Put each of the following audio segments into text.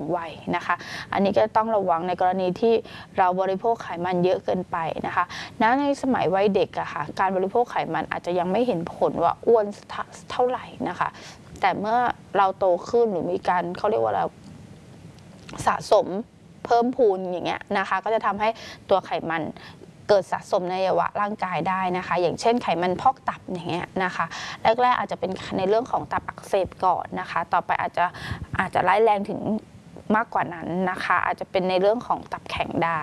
วัยนะคะอันนี้ก็ต้องระวังในกรณีที่เราบริโภคไขมันเยอะเกินไปนะคะในสมัยวัยเด็กอะค่ะการบริโภคไขมันอาจจะยังไม่เห็นผลว่าอ้วนเท่าไหร่นะคะแต่เมื่อเราโตขึ้นหรือมีการเขาเรียกว่าเราสะสมเพิ่มพูนอย่างเงี้ยนะคะก็จะทำให้ตัวไขมันเกิดสะสมในอวัยวะร่างกายได้นะคะอย่างเช่นไขมันพอกตับอย่างเงี้ยนะคะแรกๆอาจจะเป็นในเรื่องของตับอักเสบก่อนนะคะต่อไปอาจจะร้ายแรงถึงมากกว่านั้นนะคะอาจจะเป็นในเรื่องของตับแข็งได้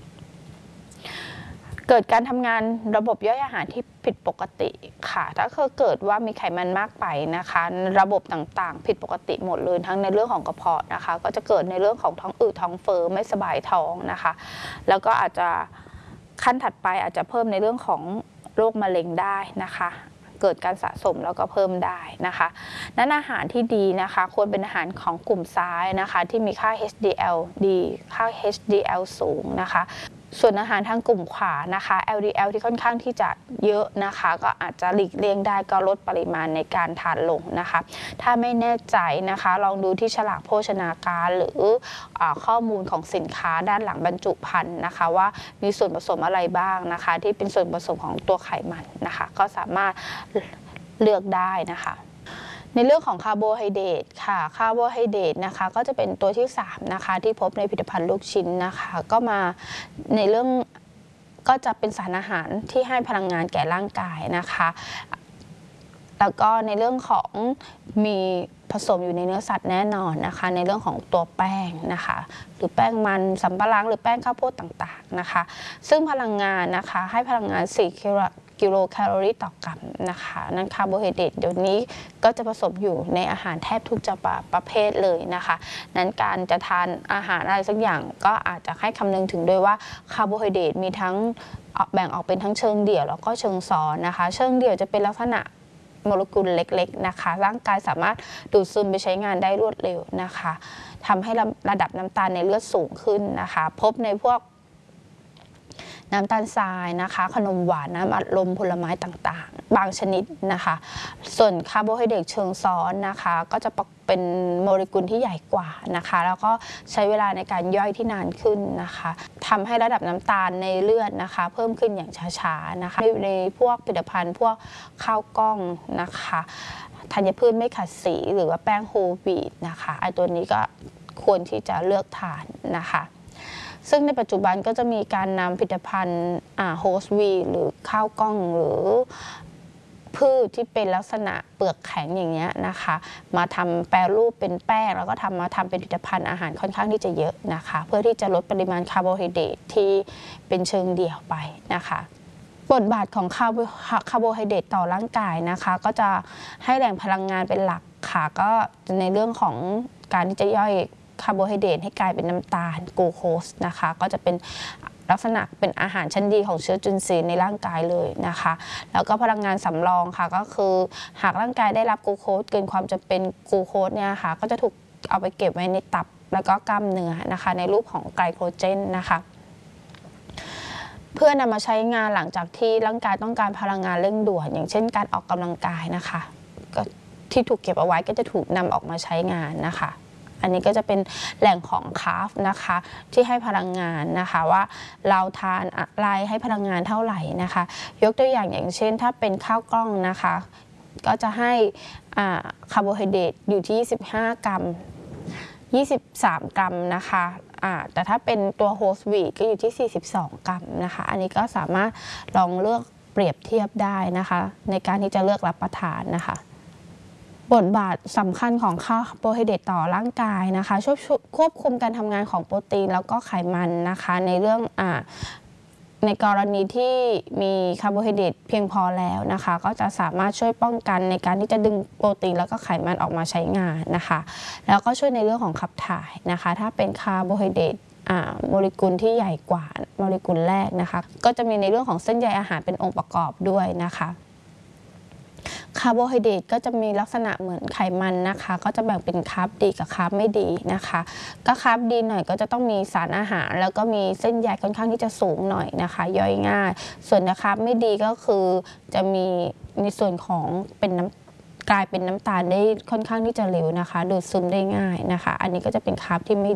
เกิดการทำงานระบบย่อยอาหารที่ผิดปกติค่ะถ้าเกิดว่ามีไขมันมากไปนะคะระบบต่างๆผิดปกติหมดเลยทั้งในเรื่องของกระเพาะนะคะก็จะเกิดในเรื่องของท้องอืดท้องเฟ้อไม่สบายท้องนะคะแล้วก็อาจจะขั้นถัดไปอาจจะเพิ่มในเรื่องของโรคมะเร็งได้นะคะเกิดการสะสมแล้วก็เพิ่มได้นะคะนั้นอาหารที่ดีนะคะควรเป็นอาหารของกลุ่มซ้ายนะคะที่มีค่า HDL ดีค่า HDL สูงนะคะส่วนอาหารทางกลุ่มขวานะคะ LDL ที่ค่อนข้างที่จะเยอะนะคะก็อาจจะหลีกเลี่ยงได้ก็ลดปริมาณในการทานลงนะคะถ้าไม่แน่ใจนะคะลองดูที่ฉลากโภชนาการหรือข้อมูลของสินค้าด้านหลังบรรจุภัณฑ์นะคะว่ามีส่วนผสมอะไรบ้างนะคะที่เป็นส่วนผสมของตัวไขมันนะคะก็สามารถเลือกได้นะคะในเรื่องของคาร์โบไฮเดรตค่ะคาร์โบไฮเดรตนะคะก็จะเป็นตัวที่3นะคะที่พบในผลิตภัณฑ์ลูกชิ้นนะคะก็มาในเรื่องก็จะเป็นสารอาหารที่ให้พลังงานแก่ร่างกายนะคะแล้วก็ในเรื่องของมีผสมอยู่ในเนื้อสัตว์แน่นอนนะคะในเรื่องของตัวแป้งนะคะหรือแป้งมันสำปะหลังหรือแป้งข้าวโพดต่างๆนะคะซึ่งพลังงานนะคะให้พลังงาน4กิโลแคลอรี่ต่อกรัมนะคะนั้นคาร์โบไฮเดรตเดี๋ยวนี้ก็จะผสมอยู่ในอาหารแทบทุกประเภทเลยนะคะนั้นการจะทานอาหารอะไรสักอย่างก็อาจจะให้คำนึงถึงด้วยว่าคาร์โบไฮเดรตมีทั้งแบ่งออกเป็นทั้งเชิงเดี่ยวแล้วก็เชิงซ้อนนะคะเชิงเดี่ยวจะเป็นลักษณะโมเลกุลเล็กๆนะคะร่างกายสามารถดูดซึมไปใช้งานได้รวดเร็วนะคะทำให้ระดับน้ำตาลในเลือดสูงขึ้นนะคะพบในพวกน้ำตาลทรายนะคะขนมหวานน้ำอัดลมผลไม้ต่างๆบางชนิดนะคะส่วนคาร์โบไฮเดรตเชิงซ้อนนะคะก็จะเป็นโมเลกุลที่ใหญ่กว่านะคะแล้วก็ใช้เวลาในการย่อยที่นานขึ้นนะคะทำให้ระดับน้ำตาลในเลือดนะคะเพิ่มขึ้นอย่างช้าๆนะคะในพวกผลิตภัณฑ์พวกข้าวกล้องนะคะธัญพืชไม่ขัดสีหรือว่าแป้งโฮลวีตนะคะไอตัวนี้ก็ควรที่จะเลือกทานนะคะซึ่งในปัจจุบันก็จะมีการนำผลิตภัณฑ์โฮสวีหรือข้าวกล้องหรือพืชที่เป็นลักษณะเปลือกแข็งอย่างเงี้ยนะคะมาทำแปรรูปเป็นแป้งแล้วก็มาทำเป็นผลิตภัณฑ์อาหารค่อนข้างที่จะเยอะนะคะเพื่อที่จะลดปริมาณคาร์โบไฮเดรตที่เป็นเชิงเดี่ยวไปนะคะบทบาทของคาร์โบไฮเดรตต่อร่างกายนะคะก็จะให้แหล่งพลังงานเป็นหลักค่ะก็ในเรื่องของการที่จะย่อยคาร์โบไฮเดรตให้กลายเป็นน้ำตาลกลูโคสนะคะก็จะเป็นลักษณะเป็นอาหารชั้นดีของเชื้อจุลินทรีย์ในร่างกายเลยนะคะแล้วก็พลังงานสำรองค่ะก็คือหากร่างกายได้รับกลูโคสเกินความจำเป็นกลูโคสเนี่ยค่ะก็จะถูกเอาไปเก็บไว้ในตับแล้วก็กล้ามเนื้อนะคะในรูปของไกลโคเจนนะคะเพื่อนำมาใช้งานหลังจากที่ร่างกายต้องการพลังงานเร่งด่วนอย่างเช่นการออกกำลังกายนะคะก็ที่ถูกเก็บเอาไว้ก็จะถูกนำออกมาใช้งานนะคะอันนี้ก็จะเป็นแหล่งของคาร์บนะคะที่ให้พลังงานนะคะว่าเราทานอะไรให้พลังงานเท่าไหร่นะคะยกตัวอย่างเช่นถ้าเป็นข้าวกล้องนะคะก็จะให้คาร์โบไฮเดรตอยู่ที่25 กรัม23 กรัมนะคะแต่ถ้าเป็นตัวโฮสวีทก็อยู่ที่42 กรัมนะคะอันนี้ก็สามารถลองเลือกเปรียบเทียบได้นะคะในการที่จะเลือกรับประทานนะคะบทบาทสำคัญของคาร์โบไฮเดรตต่อร่างกายนะคะช่วยควบคุมการทำงานของโปรตีนแล้วก็ไขมันนะคะในเรื่องในกรณีที่มีคาร์โบไฮเดรตเพียงพอแล้วนะคะก็จะสามารถช่วยป้องกันในการที่จะดึงโปรตีนแล้วก็ไขมันออกมาใช้งานนะคะแล้วก็ช่วยในเรื่องของขับถ่ายนะคะถ้าเป็นคาร์โบไฮเดรตโมเลกุลที่ใหญ่กว่าโมเลกุลแรกนะคะก็จะมีในเรื่องของเส้นใยอาหารเป็นองค์ประกอบด้วยนะคะคาร์โบไฮเดรตก็จะมีลักษณะเหมือนไขมันนะคะก็จะแบ่งเป็นคาร์บดีกับคาร์บไม่ดีนะคะก็คาร์บดีหน่อยก็จะต้องมีสารอาหารแล้วก็มีเส้นใยค่อนข้างที่จะสูงหน่อยนะคะย่อยง่ายส่วนคาร์บไม่ดีก็คือจะมีในส่วนของเป็นกลายเป็นน้ำตาลได้ค่อนข้างที่จะเร็วนะคะดูดซึมได้ง่ายนะคะอันนี้ก็จะเป็นคาร์บที่ไม่